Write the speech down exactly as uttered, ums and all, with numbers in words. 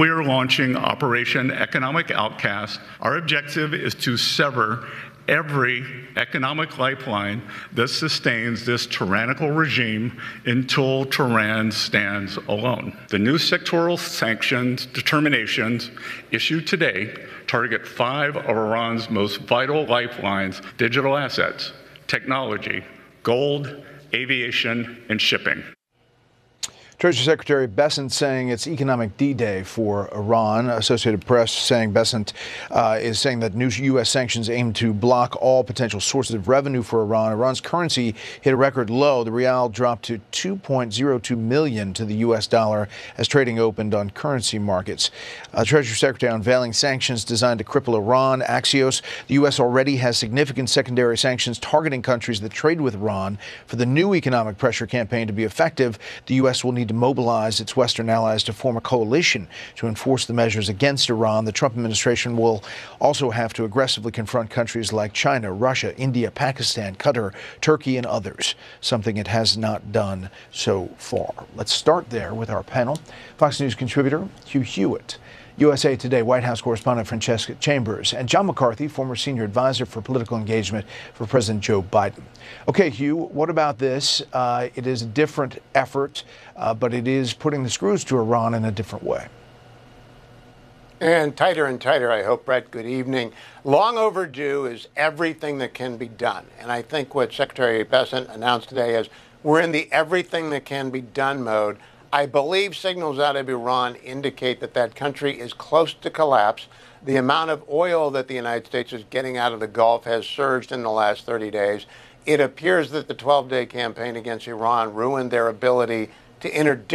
we are launching Operation Economic Outcast. Our objective is to sever every economic lifeline that sustains this tyrannical regime until Tehran stands alone. The new sectoral sanctions determinations issued today target five of Iran's most vital lifelines: digital assets, technology, gold, aviation, and shipping. Treasury Secretary Bessent saying it's economic D-Day for Iran. Associated Press saying Bessent uh, is saying that new U S sanctions aim to block all potential sources of revenue for Iran. Iran's currency hit a record low. The rial dropped to two point zero two million to the U S dollar as trading opened on currency markets. Uh, Treasury Secretary unveiling sanctions designed to cripple Iran. Axios: the U S already has significant secondary sanctions targeting countries that trade with Iran. For the new economic pressure campaign to be effective, the U S will need to mobilize its Western allies to form a coalition to enforce the measures against Iran. The Trump administration will also have to aggressively confront countries like China, Russia, India, Pakistan, Qatar, Turkey, and others, something it has not done so far. Let's start there with our panel. Fox News contributor Hugh Hewitt, U S A Today White House correspondent Francesca Chambers, and John McCarthy, former senior advisor for political engagement for President Joe Biden. Okay, Hugh, what about this? Uh, it is a different effort, uh, but it is putting the screws to Iran in a different way. And tighter and tighter, I hope, Brett. Good evening. Long overdue is everything that can be done. And I think what Secretary Bessent announced today is we're in the everything that can be done mode. I believe signals out of Iran indicate that that country is close to collapse. The amount of oil that the United States is getting out of the Gulf has surged in the last thirty days. It appears that the twelve-day campaign against Iran ruined their ability to interdict